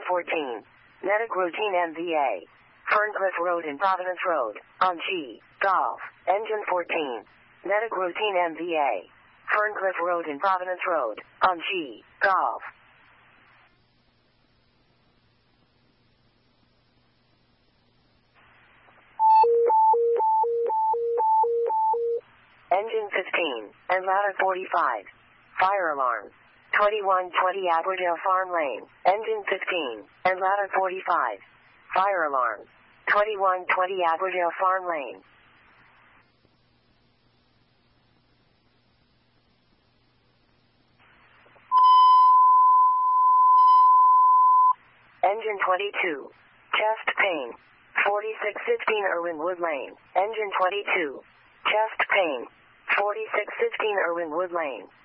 14. Natick Routine MVA. Ferncliff Road and Providence Road, on G, Golf. Engine 14. Natick Routine MVA. Ferncliff Road and Providence Road, on G, Golf. Engine 15, and ladder 45. Fire alarm. 2120 Aberdale Farm Lane. Engine 15, and ladder 45. Fire alarm. 2120 Aberdale Farm Lane. Engine 22. Chest pain. 4616 Irwinwood Lane. Engine 22. Chest pain. 4616 Irwinwood Lane.